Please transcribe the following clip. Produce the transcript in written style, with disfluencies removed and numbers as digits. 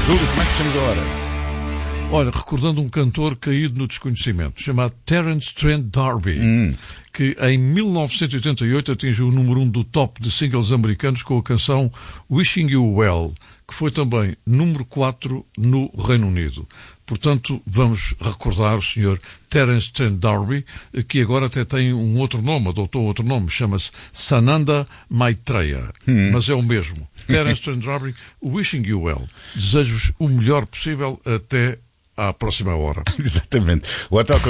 Júlio, como é que fechamos a hora? Olha, recordando um cantor caído no desconhecimento, chamado Terence Trent D'Arby, que em 1988 atingiu o número 1 do top de singles americanos com a canção Wishing You Well, que foi também número 4 no Reino Unido. Portanto, vamos recordar o Sr. Terence Trent D'Arby, que agora até tem um outro nome, adotou outro nome, chama-se Sananda Maitreya, mas é o mesmo. Terence Trent D'Arby, Wishing You Well. Desejo-vos o melhor possível até à próxima hora. Exatamente. O Hotel